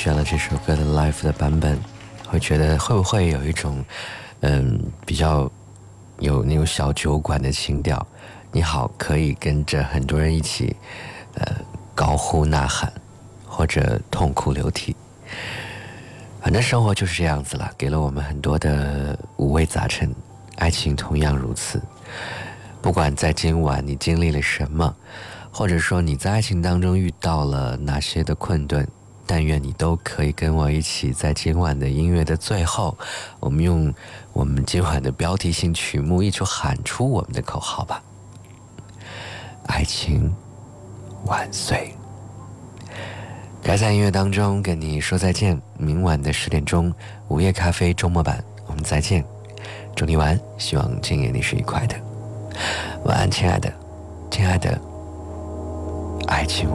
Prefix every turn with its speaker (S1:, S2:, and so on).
S1: 选了这首歌的 live 的版本，会觉得会不会有一种比较有那种小酒馆的情调？你好，可以跟着很多人一起高呼呐喊，或者痛哭流涕。反正生活就是这样子了，给了我们很多的五味杂陈，爱情同样如此。不管在今晚你经历了什么，或者说你在爱情当中遇到了哪些的困顿，但愿你都可以跟我一起在今晚的音乐的最后，我们用我们今晚的标题性曲目一起喊出我们的口号吧。爱情万岁。该在音乐当中跟你说再见，明晚的10点钟午夜咖啡周末版我们再见，祝你晚安，希望今夜你是愉快的。晚安亲爱的，亲爱的，爱情